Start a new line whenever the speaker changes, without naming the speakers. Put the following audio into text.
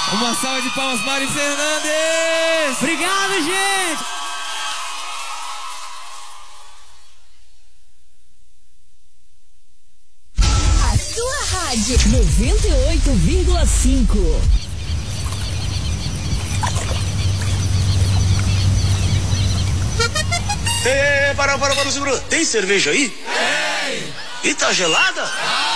Uma salva de palmas, Mari Fernandes!
Obrigado, gente!
A sua rádio 98,5.
Para, segura. Tem cerveja aí? Tem! E tá gelada?